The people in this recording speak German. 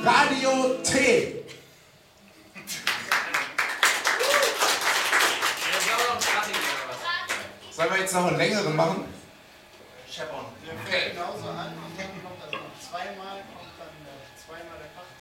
Radio T. Sollen wir jetzt noch einen längeren machen? Scheppern. Der fängt genauso an und dann kommt also noch zweimal, kommt dann zweimal der Kracht.